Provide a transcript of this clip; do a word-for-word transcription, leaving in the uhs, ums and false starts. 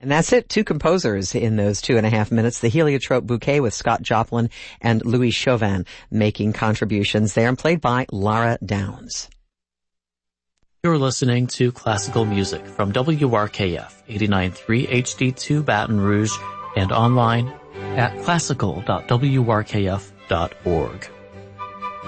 And that's it. Two composers in those two and a half minutes. The Heliotrope Bouquet with Scott Joplin and Louis Chauvin making contributions there, and played by Lara Downs. You're listening to classical music from W R K F eighty-nine point three H D two Baton Rouge and online at classical dot w r k f dot org.